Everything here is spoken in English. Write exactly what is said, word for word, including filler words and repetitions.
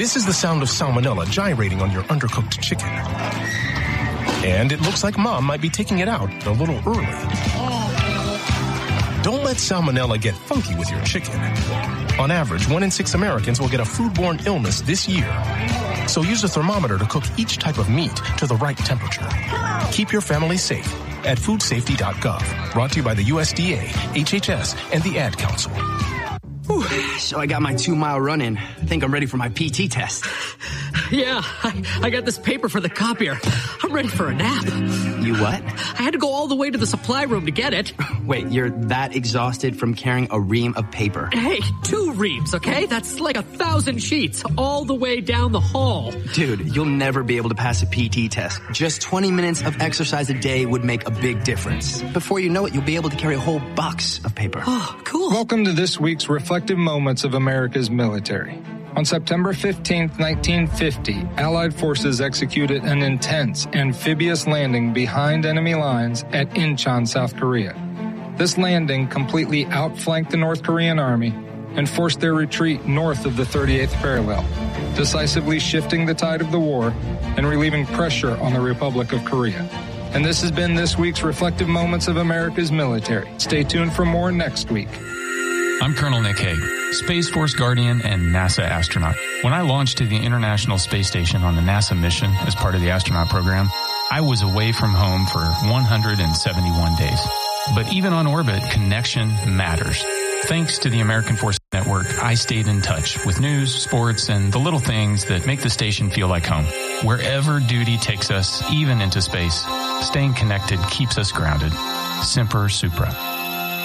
This is the sound of salmonella gyrating on your undercooked chicken. And it looks like Mom might be taking it out a little early. Don't let salmonella get funky with your chicken. On average, one in six Americans will get a foodborne illness this year. So use a thermometer to cook each type of meat to the right temperature. Keep your family safe at food safety dot gov. Brought to you by the U S D A, H H S, and the Ad Council. Whew. So I got my two-mile run in. I think I'm ready for my P T test. Yeah, I, I got this paper for the copier. I'm ready for a nap. You what? I had to go all the way to the supply room to get it. Wait, you're that exhausted from carrying a ream of paper? Hey, two reams, okay? That's like a thousand sheets all the way down the hall. Dude, you'll never be able to pass a P T test. Just twenty minutes of exercise a day would make a big difference. Before you know it, you'll be able to carry a whole box of paper. Oh, cool. Welcome to this week's Reflective Moments of America's Military. On September fifteenth, nineteen fifty, Allied forces executed an intense amphibious landing behind enemy lines at Incheon, South Korea. This landing completely outflanked the North Korean army and forced their retreat north of the thirty-eighth parallel, decisively shifting the tide of the war and relieving pressure on the Republic of Korea. And this has been this week's Reflective Moments of America's Military. Stay tuned for more next week. I'm Colonel Nick Hague, Space Force Guardian and NASA astronaut. When I launched to the International Space Station on the NASA mission as part of the astronaut program, I was away from home for one hundred seventy-one days. But even on orbit, connection matters. Thanks to the American Forces Network, I stayed in touch with news, sports, and the little things that make the station feel like home. Wherever duty takes us, even into space, staying connected keeps us grounded. Semper Supra.